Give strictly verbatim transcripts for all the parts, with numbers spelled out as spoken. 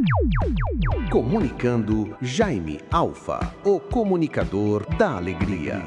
Comunicando Jaime Alfa, o comunicador da alegria.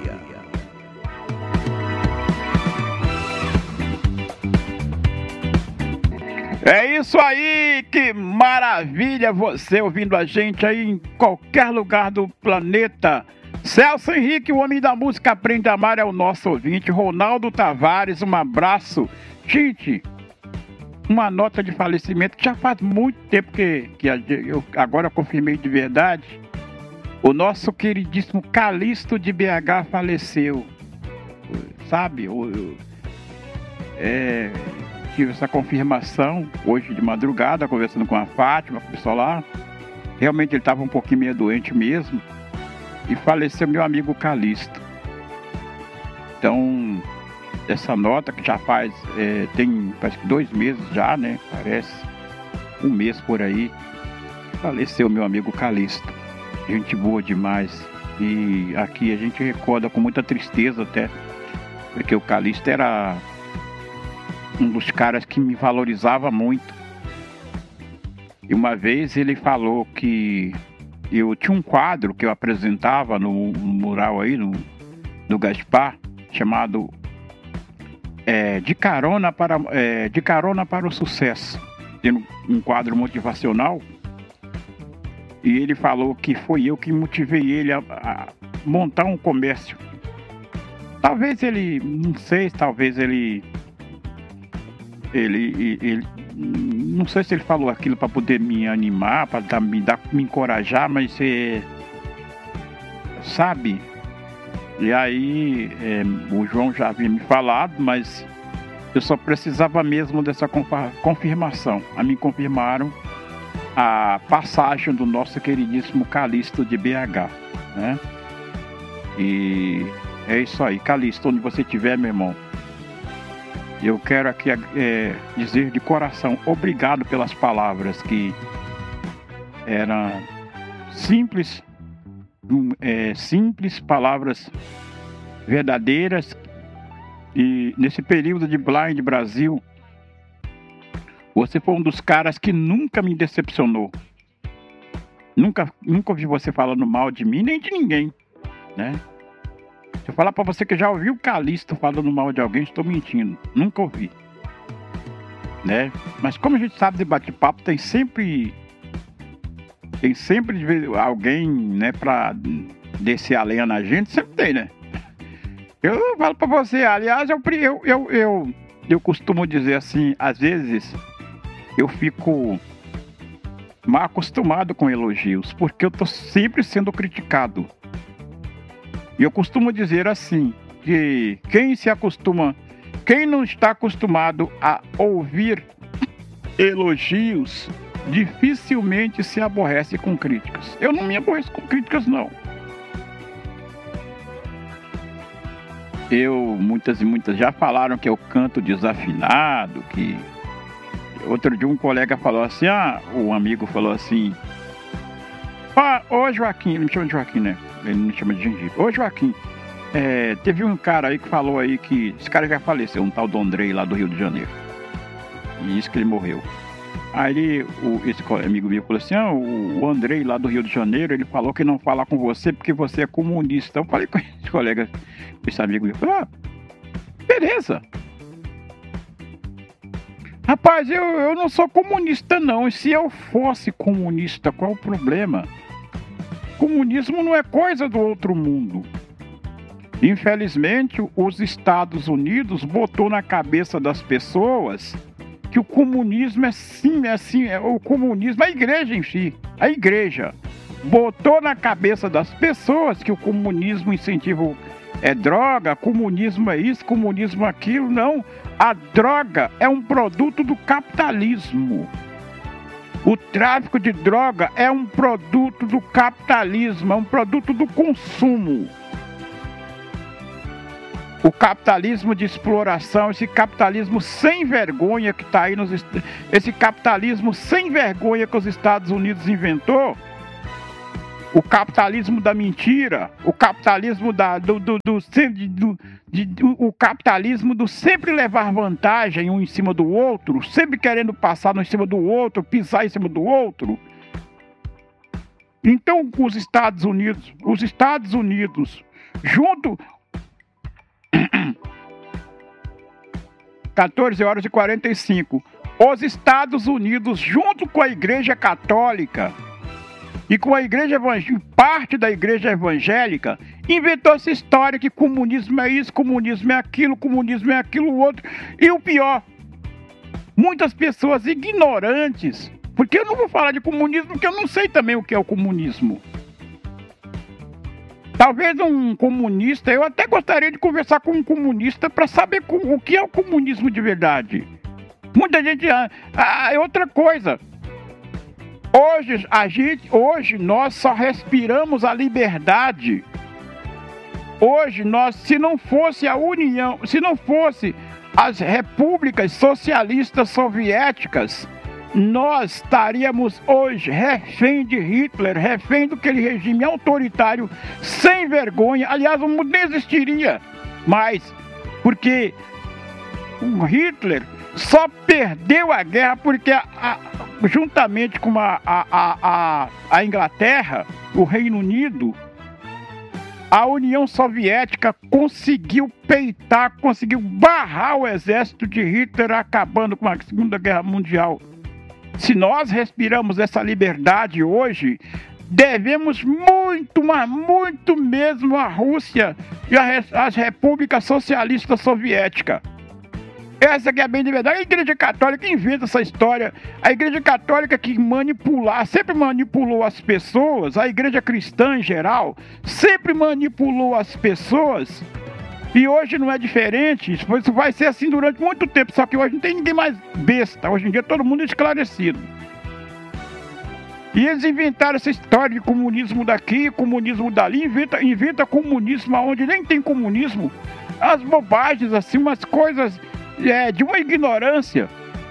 É isso aí, que maravilha você ouvindo a gente aí em qualquer lugar do planeta. Celso Henrique, o homem da música Aprende a Amar, é o nosso ouvinte. Ronaldo Tavares, um abraço. Gente, uma nota de falecimento que já faz muito tempo que, que eu agora confirmei de verdade. O nosso queridíssimo Calixto de B H faleceu. Sabe? Eu, é, tive essa confirmação hoje de madrugada, conversando com a Fátima, com o pessoal lá. Realmente ele estava um pouquinho meio doente mesmo. E faleceu meu amigo Calixto. Então, essa nota que já faz, é, tem parece que dois meses já, né? Parece um mês por aí. Faleceu meu amigo Calixto. Gente boa demais. E aqui a gente recorda com muita tristeza até, porque o Calixto era um dos caras que me valorizava muito. E uma vez ele falou que eu tinha um quadro que eu apresentava no, no mural aí, no, no Gaspar, chamado é, de, carona para, é, de Carona para o Sucesso. Tendo um quadro motivacional. E ele falou que foi eu que motivei ele a, a montar um comércio. Talvez ele, não sei, talvez ele... Ele, ele, não sei se ele falou aquilo para poder me animar, para me dar, me encorajar, mas é, sabe? E aí é, o João já havia me falado, mas eu só precisava mesmo dessa confirmação. A me confirmaram a passagem do nosso queridíssimo Calixto de B H, né? E é isso aí, Calixto, onde você estiver, meu irmão. Eu quero aqui é, dizer de coração, obrigado pelas palavras que eram simples, é, simples, palavras verdadeiras. E nesse período de Blind Brasil, você foi um dos caras que nunca me decepcionou. Nunca, nunca ouvi você falando mal de mim, nem de ninguém, né? Se eu falar pra você que já ouvi o Calixto falando mal de alguém, estou mentindo. Nunca ouvi. Né? Mas como a gente sabe de bate-papo, tem sempre... Tem sempre alguém, né, pra descer a lenha na gente. Sempre tem, né? Eu falo pra você, aliás, eu, eu, eu, eu, eu costumo dizer assim, às vezes eu fico mal acostumado com elogios, porque eu tô sempre sendo criticado. E eu costumo dizer assim, que quem se acostuma, quem não está acostumado a ouvir elogios, dificilmente se aborrece com críticas. Eu não me aborreço com críticas, não. Eu, muitas e muitas já falaram que eu canto desafinado, que... Outro dia um colega falou assim, ah, o amigo falou assim, ah, ô Joaquim, ele me chama de Joaquim, né? Ele me chama de Gengibre. Ô Joaquim, é, teve um cara aí que falou aí que esse cara já faleceu, um tal do Andrei lá do Rio de Janeiro. E isso que ele morreu. Aí ele, o, esse amigo meu falou assim, ah, o, o Andrei lá do Rio de Janeiro, ele falou que não fala com você porque você é comunista. Eu falei com esse colega, esse amigo meu, falei, ah, beleza. Rapaz, eu, eu não sou comunista não, e se eu fosse comunista, qual o problema? Comunismo não é coisa do outro mundo. Infelizmente, os Estados Unidos botou na cabeça das pessoas que o comunismo é sim, é assim, é o comunismo, a igreja em si, a igreja botou na cabeça das pessoas que o comunismo incentiva é droga, comunismo é isso, comunismo é aquilo. Não, a droga é um produto do capitalismo. O tráfico de droga é um produto do capitalismo, é um produto do consumo. O capitalismo de exploração, esse capitalismo sem vergonha que está aí nos... Esse capitalismo sem vergonha que os Estados Unidos inventou, o capitalismo da mentira, o capitalismo da, do, do, do, do, de, do, o capitalismo do sempre levar vantagem um em cima do outro, sempre querendo passar um em cima do outro, pisar em cima do outro. Então, os Estados Unidos, os Estados Unidos, junto... quatorze horas e quarenta e cinco. Os Estados Unidos, junto com a Igreja Católica e com a Igreja Evangélica, parte da Igreja Evangélica, inventou essa história que comunismo é isso, comunismo é aquilo, comunismo é aquilo outro. E o pior, muitas pessoas ignorantes, porque eu não vou falar de comunismo, porque eu não sei também o que é o comunismo. Talvez um comunista, eu até gostaria de conversar com um comunista para saber o que é o comunismo de verdade. Muita gente... Ah, ah, é outra coisa. Hoje, a gente, hoje nós só respiramos a liberdade. Hoje nós, se não fosse a União, se não fosse as repúblicas socialistas soviéticas, nós estaríamos hoje refém de Hitler, refém daquele regime autoritário, sem vergonha. Aliás, o mundo nem existiria mais, porque o Hitler só perdeu a guerra porque, a, a, juntamente com a, a, a, a Inglaterra, o Reino Unido, a União Soviética conseguiu peitar, conseguiu barrar o exército de Hitler, acabando com a Segunda Guerra Mundial. Se nós respiramos essa liberdade hoje, devemos muito, mas muito mesmo à Rússia e às repúblicas socialistas soviéticas. Essa que é bem de verdade. A Igreja Católica inventa essa história. A Igreja Católica que manipular, sempre manipulou as pessoas, a Igreja Cristã em geral, sempre manipulou as pessoas. E hoje não é diferente, isso vai ser assim durante muito tempo, só que hoje não tem ninguém mais besta, hoje em dia todo mundo é esclarecido. E eles inventaram essa história de comunismo daqui, comunismo dali, inventa, inventa comunismo onde nem tem comunismo, as bobagens assim, umas coisas é, de uma ignorância,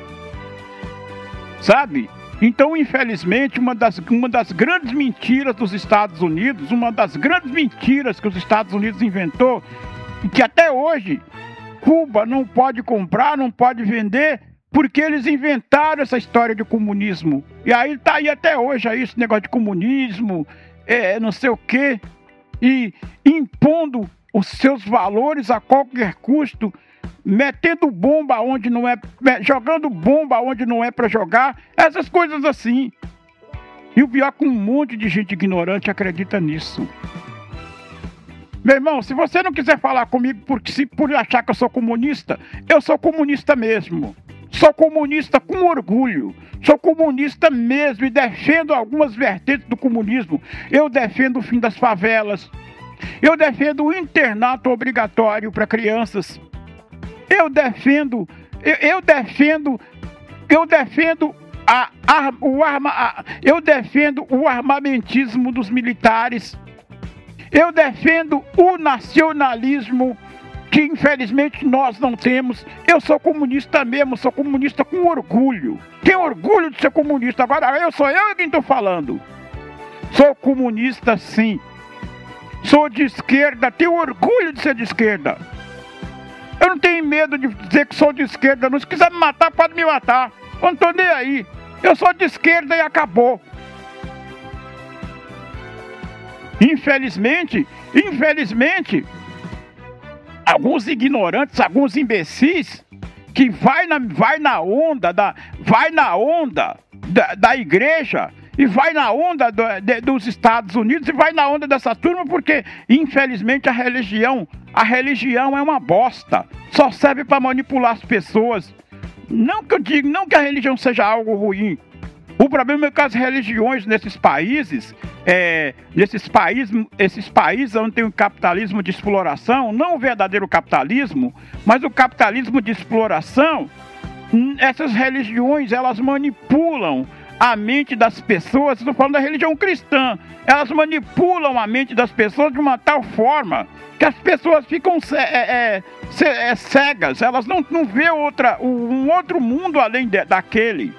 sabe? Então, infelizmente, uma das, uma das grandes mentiras dos Estados Unidos, uma das grandes mentiras que os Estados Unidos inventou, e que até hoje Cuba não pode comprar, não pode vender, porque eles inventaram essa história de comunismo. E aí tá aí até hoje aí esse negócio de comunismo, é, não sei o quê, e impondo os seus valores a qualquer custo, metendo bomba onde não é, jogando bomba onde não é para jogar, essas coisas assim. E o pior é que um monte de gente ignorante acredita nisso. Meu irmão, se você não quiser falar comigo por, se, por achar que eu sou comunista, eu sou comunista mesmo. Sou comunista com orgulho. Sou comunista mesmo e defendo algumas vertentes do comunismo. Eu defendo o fim das favelas. Eu defendo o internato obrigatório para crianças. Eu defendo, eu, eu defendo, eu defendo a, a, o arma, a, eu defendo o armamentismo dos militares. Eu defendo o nacionalismo que infelizmente nós não temos. Eu sou comunista mesmo, sou comunista com orgulho. Tenho orgulho de ser comunista. Agora eu sou eu quem estou falando. Sou comunista sim. Sou de esquerda, tenho orgulho de ser de esquerda. Eu não tenho medo de dizer que sou de esquerda. Não. Se quiser me matar, pode me matar. Eu não estou nem aí. Eu sou de esquerda e acabou. Infelizmente, infelizmente, alguns ignorantes, alguns imbecis, que vai na, vai na onda, da, vai na onda da, da igreja e vai na onda do, de, dos Estados Unidos e vai na onda dessa turma porque, infelizmente, a religião, a religião é uma bosta, só serve para manipular as pessoas. Não que eu digo, não que a religião seja algo ruim. O problema é que as religiões nesses países, é, nesses países, esses países onde tem o capitalismo de exploração, não o verdadeiro capitalismo, mas o capitalismo de exploração, essas religiões, elas manipulam a mente das pessoas. Estou falando da religião cristã. Elas manipulam a mente das pessoas de uma tal forma que as pessoas ficam é, é, é, cegas. Elas não, não vê outra, um outro mundo além de, daquele.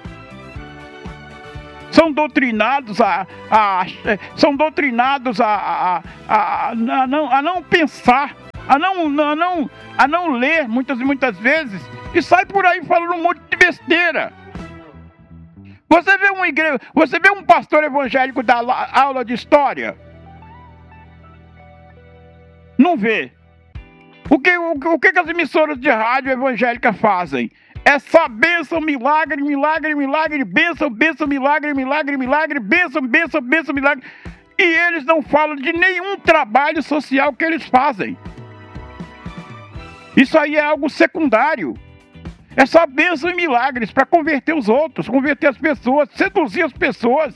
São doutrinados a, a, são doutrinados a, a, a, a, não, a não pensar, a não, a, não, a não ler muitas e muitas vezes e sai por aí falando um monte de besteira. Você vê uma igreja, você vê um pastor evangélico dar aula de história? Não vê. O que, o, o que as emissoras de rádio evangélica fazem? É só bênção, milagre, milagre, milagre, bênção, bênção, milagre, milagre, milagre, bênção, bênção, bênção, milagre. E eles não falam de nenhum trabalho social que eles fazem. Isso aí é algo secundário. É só bênção e milagres para converter os outros, converter as pessoas, seduzir as pessoas.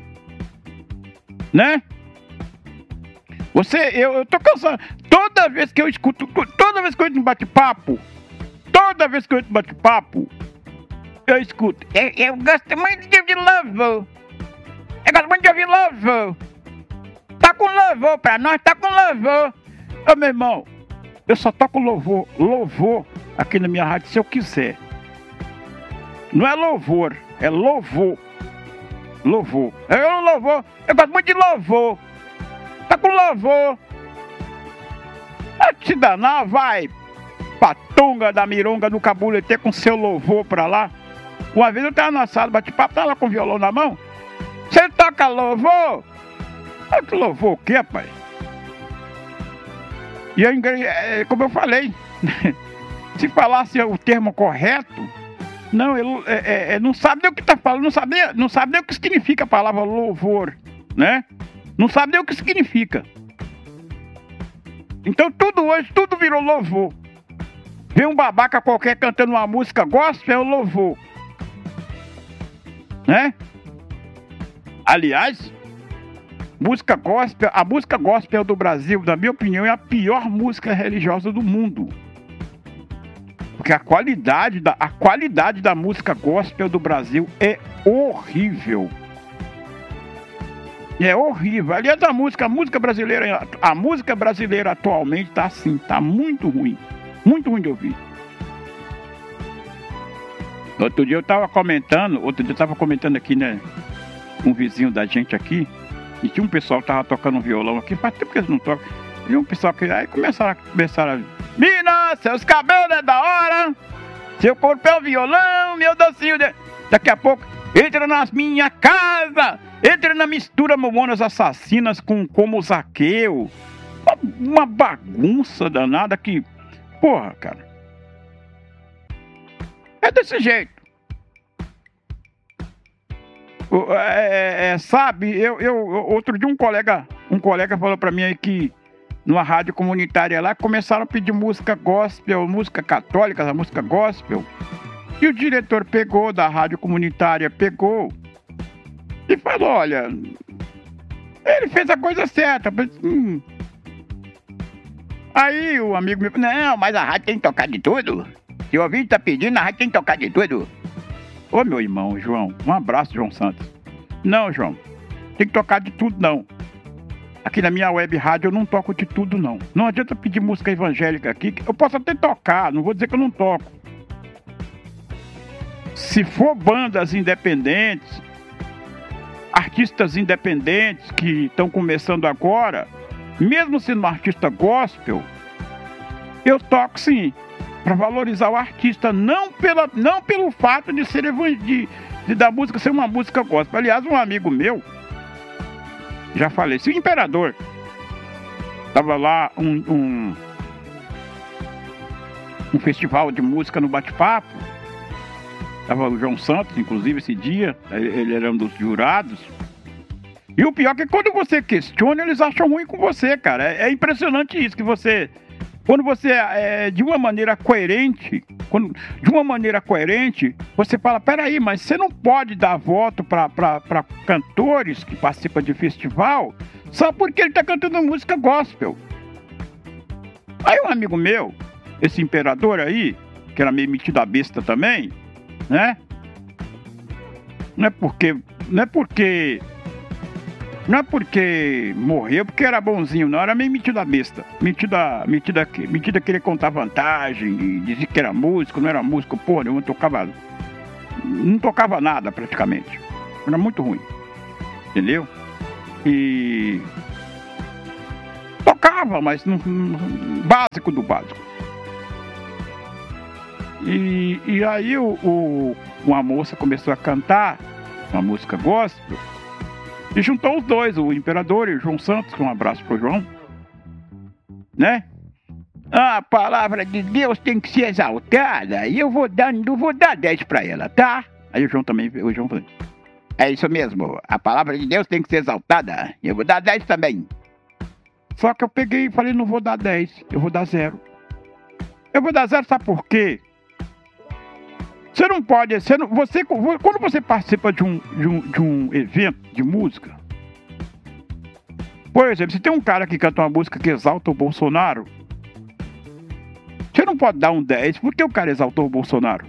Né? Você, eu, eu tô cansado. Toda vez que eu escuto, toda vez que eu entro em bate-papo, toda vez que eu entro em bate-papo, eu escuto. Eu, eu gosto muito de ouvir louvor. Eu gosto muito de ouvir louvor. Tá com louvor pra nós, tá com louvor. Ô, meu irmão, eu só toco louvor, louvor aqui na minha rádio se eu quiser. Não é louvor, é louvor. Louvor. Eu louvor, eu gosto muito de louvor. Tá com louvor. A te danar, vai pra Tunga da Mironga no Cabulete com seu louvor pra lá. Uma vez eu tava na sala, bate-papo, tava lá com o violão na mão. Você toca louvor? Ah, que louvor o quê, rapaz? E eu, como eu falei, se falasse o termo correto, não, ele é, é, não sabe nem o que tá falando, não sabe, nem, não sabe nem o que significa a palavra louvor, né? Não sabe nem o que significa. Então tudo hoje, tudo virou louvor. Vem um babaca qualquer cantando uma música gospel, é o louvor. Né? Aliás, música gospel, a música gospel do Brasil, na minha opinião, é a pior música religiosa do mundo. Porque a qualidade da, a qualidade da música gospel do Brasil é horrível. É horrível. Aliás, a música, a música brasileira, a música brasileira atualmente tá assim, tá muito ruim. Muito ruim de ouvir. Outro dia eu tava comentando, outro dia eu tava comentando aqui, né? Um vizinho da gente aqui, e tinha um pessoal que tava tocando um violão aqui, faz tempo que eles não tocam. E um pessoal que aí começaram, começaram a... Mina, seus cabelos é da hora, seu corpo é um violão, meu docinho de... Daqui a pouco, entra nas minha casa, entra na mistura Mamonas Assassinas com como Zaqueu. Uma, uma bagunça danada que... Porra, cara. É desse jeito. É, é, sabe, eu, eu, outro dia um colega, um colega falou pra mim aí que numa rádio comunitária lá começaram a pedir música gospel, música católica, a música gospel. E o diretor pegou da rádio comunitária, pegou e falou, olha, ele fez a coisa certa. Hum. Aí o amigo me falou, não, mas a rádio tem que tocar de tudo. Se o ouvinte tá pedindo, a rádio tem que tocar de tudo. Ô meu irmão, João, um abraço, João Santos. Não, João, tem que tocar de tudo não. Aqui na minha web rádio eu não toco de tudo não. Não adianta pedir música evangélica aqui, eu posso até tocar, não vou dizer que eu não toco. Se for bandas independentes, artistas independentes que estão começando agora, mesmo sendo um artista gospel, eu toco sim, para valorizar o artista, não, pela, não pelo fato de ser de, de da música ser uma música gospel. Aliás, um amigo meu, já faleci, o Imperador, estava lá um, um, um festival de música no bate-papo, estava o João Santos, inclusive, esse dia, ele era um dos jurados. E o pior é que quando você questiona, eles acham ruim com você, cara. É, é impressionante isso, que você... Quando você, é, de uma maneira coerente, quando, de uma maneira coerente, você fala, peraí, mas você não pode dar voto para cantores que participam de festival só porque ele está cantando música gospel. Aí um amigo meu, esse Imperador aí, que era meio metido a besta também, né? Não é porque... Não é porque... Não é porque morreu, porque era bonzinho, não. Era meio metido a besta. Metido a, metido a, metido a querer contar vantagem, e dizer que era músico, não era músico, porra, eu não tocava... Não tocava nada, praticamente. Era muito ruim. Entendeu? E... Tocava, mas no, no básico do básico. E, e aí o, o, uma moça começou a cantar uma música gospel, e juntou os dois, o Imperador e o João Santos, um abraço pro João, né? A palavra de Deus tem que ser exaltada, e eu vou dar, eu vou dar dez pra ela, tá? Aí o João também, o João falou, é isso mesmo, a palavra de Deus tem que ser exaltada, eu vou dar dez também. Só que eu peguei e falei, não vou dar dez, eu vou dar zero. Eu vou dar zero, sabe por quê? Você não pode, você, não, você quando você participa de um, de, um, de um evento de música, por exemplo, se tem um cara que canta uma música que exalta o Bolsonaro, você não pode dar um dez, porque o cara exaltou o Bolsonaro.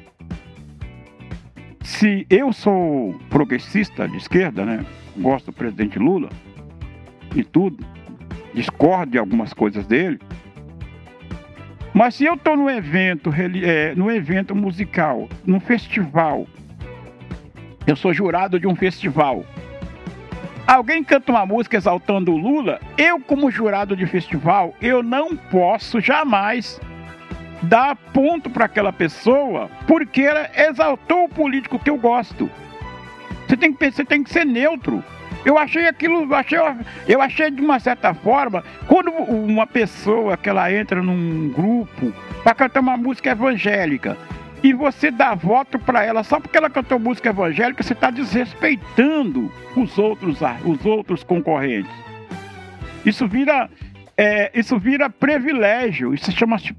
Se eu sou progressista de esquerda, né, gosto do presidente Lula e tudo, discordo de algumas coisas dele, mas se eu estou num evento, é, num evento musical, num festival, eu sou jurado de um festival, alguém canta uma música exaltando o Lula, eu como jurado de festival, eu não posso jamais dar ponto para aquela pessoa porque ela exaltou o político que eu gosto. Você tem que, você tem que ser neutro. Eu achei aquilo, eu achei, eu achei de uma certa forma, quando uma pessoa que ela entra num grupo para cantar uma música evangélica e você dá voto para ela só porque ela cantou música evangélica, você está desrespeitando os outros, os outros concorrentes. Isso vira, é, isso vira privilégio, isso chama-se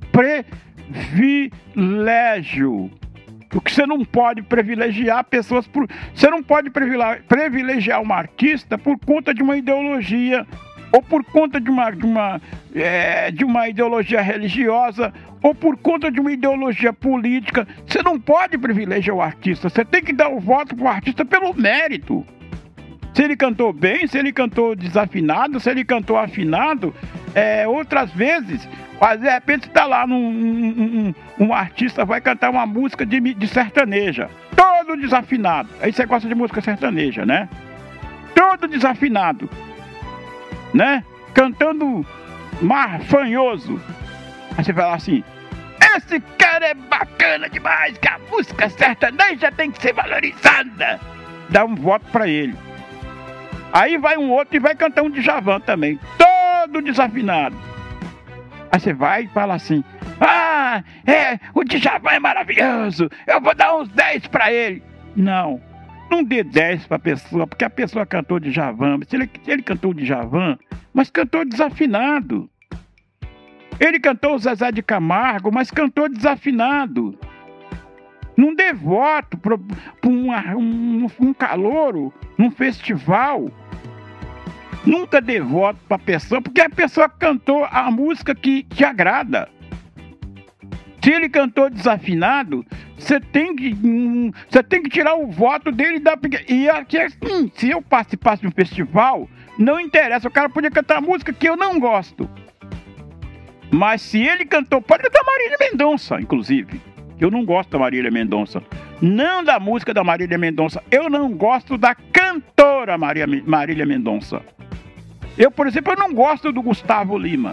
privilégio. Porque você não pode privilegiar pessoas por... Você não pode privilegiar uma artista por conta de uma ideologia, ou por conta de uma, de uma, é, de uma ideologia religiosa, ou por conta de uma ideologia política. Você não pode privilegiar o artista. Você tem que dar o voto para o artista pelo mérito. Se ele cantou bem, se ele cantou desafinado, se ele cantou afinado, é, outras vezes... Mas de repente está lá num, um, um, um artista vai cantar uma música de, de sertaneja, todo desafinado. Aí você gosta de música sertaneja, né? Todo desafinado, né? Cantando marfanhoso. Aí você fala assim, esse cara é bacana demais, que a música sertaneja tem que ser valorizada. Dá um voto para ele. Aí vai um outro e vai cantar um Djavan também, todo desafinado. Aí você vai e fala assim, ah, é, o Djavan é maravilhoso, eu vou dar uns dez pra ele. Não, não dê dez pra pessoa, porque a pessoa cantou Djavan, se ele, se ele cantou Djavan, mas cantou desafinado. Ele cantou o Zezé de Camargo, mas cantou desafinado. Não dê voto pra, pra uma, um, um calouro num festival. Nunca dê voto para a pessoa, porque a pessoa cantou a música que te agrada. Se ele cantou desafinado, você tem que, hum, você tem que tirar o voto dele da. E aqui, hum, se eu participasse de um festival, não interessa, o cara podia cantar a música que eu não gosto. Mas se ele cantou, pode cantar Marília Mendonça, inclusive. Eu não gosto da Marília Mendonça. Não da música da Marília Mendonça. Eu não gosto da cantora Maria, Marília Mendonça. Eu, por exemplo, eu não gosto do Gustavo Lima.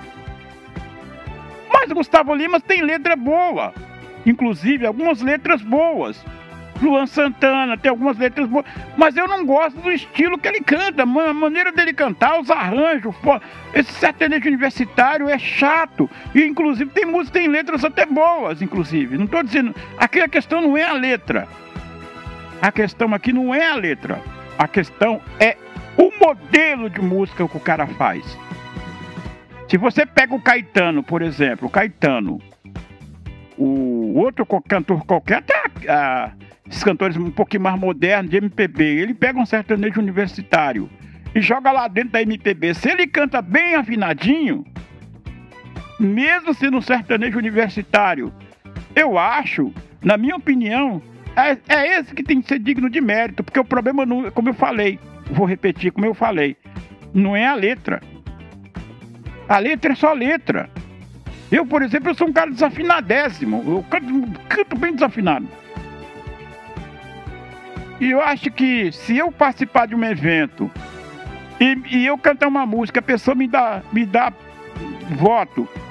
Mas o Gustavo Lima tem letra boa. Inclusive, algumas letras boas. Luan Santana tem algumas letras boas. Mas eu não gosto do estilo que ele canta. A maneira dele cantar, os arranjos. Esse sertanejo universitário é chato. E, inclusive, tem música, tem letras até boas, inclusive. Não estou dizendo... Aqui a questão não é a letra. A questão aqui não é a letra. A questão é o modelo de música que o cara faz. Se você pega o Caetano, por exemplo, o Caetano, o outro cantor qualquer, até a, esses cantores um pouquinho mais modernos, de M P B, ele pega um sertanejo universitário e joga lá dentro da M P B. Se ele canta bem afinadinho, mesmo sendo um sertanejo universitário, eu acho, na minha opinião, é, é esse que tem que ser digno de mérito, porque o problema, não, como eu falei, vou repetir como eu falei, não é a letra. A letra é só letra. Eu, por exemplo, eu sou um cara desafinadésimo. Eu canto, canto bem desafinado. E eu acho que se eu participar de um evento e, e eu cantar uma música, a pessoa me dá, me dá voto